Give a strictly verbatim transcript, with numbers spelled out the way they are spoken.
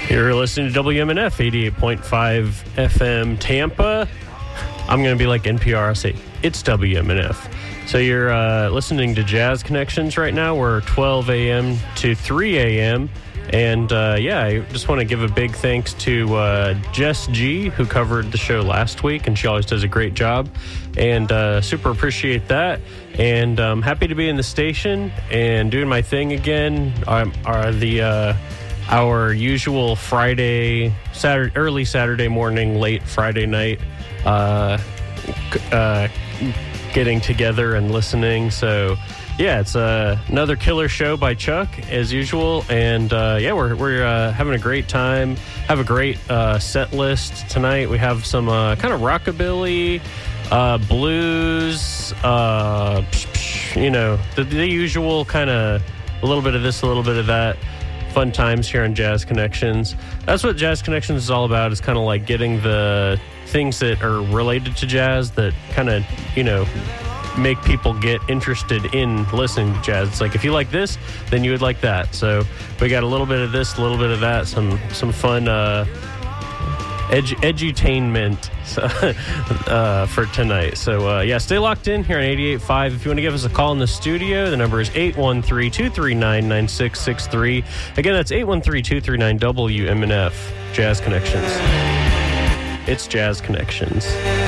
You're listening to W M N F eighty-eight point five F M Tampa. I'm going to be like N P R. I'll say, it's W M N F. So you're uh, listening to Jazz Connections right now. We're twelve a.m. to three a.m. And, uh, yeah, I just want to give a big thanks to uh, Jess G, who covered the show last week, and she always does a great job. And uh, super appreciate that. And I'm um, happy to be in the station and doing my thing again. Um, are the uh, our usual Friday, Saturday, early Saturday morning, late Friday night, uh, uh, getting together and listening. So, yeah, it's uh, another killer show by Chuck, as usual. And, uh, yeah, we're we're uh, having a great time. Have a great uh, set list tonight. We have some uh, kind of rockabilly, uh, blues, uh, psh, psh, you know, the, the usual kind of a little bit of this, a little bit of that. Fun times here on Jazz Connections. That's what Jazz Connections is all about, is kind of like getting the things that are related to jazz that kind of, you know, make people get interested in listening to jazz. It's like, if you like this, then you would like that. So we got a little bit of this, a little bit of that, some some fun uh, edu- edutainment uh, for tonight. So, uh, yeah, stay locked in here on eighty-eight point five. If you want to give us a call in the studio, the number is eight one three, two three nine, nine six six three. Again, that's eight one three, two three nine, W M N F. Jazz Connections. It's Jazz Connections.